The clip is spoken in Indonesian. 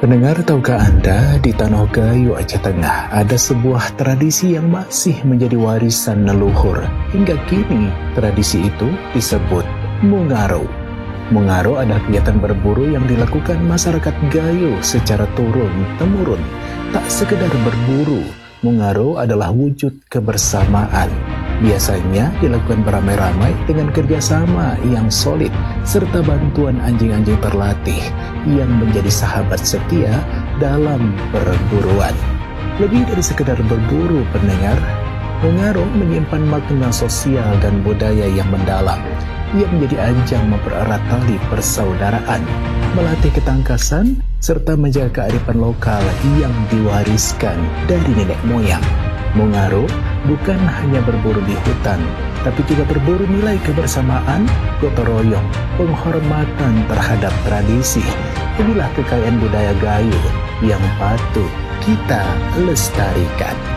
Pendengar, tahukah Anda, di Tanah Gayo, Aceh Tengah, ada sebuah tradisi yang masih menjadi warisan leluhur. Hingga kini, tradisi itu disebut Mungaro. Mungaro adalah kegiatan berburu yang dilakukan masyarakat Gayo secara turun-temurun. Tak sekedar berburu, Mungaro adalah wujud kebersamaan. Biasanya dilakukan beramai-ramai dengan kerjasama yang solid serta bantuan anjing-anjing terlatih yang menjadi sahabat setia dalam perburuan. Lebih dari sekedar berburu, pendengar, Mungaro menyimpan makna sosial dan budaya yang mendalam. Ia menjadi ajang mempererat tali persaudaraan, melatih ketangkasan, serta menjaga kearifan lokal yang diwariskan dari nenek moyang. Mungaro bukan hanya berburu di hutan, tapi juga berburu nilai kebersamaan, gotong royong, penghormatan terhadap tradisi. Inilah kekayaan budaya Gayo yang patut kita lestarikan.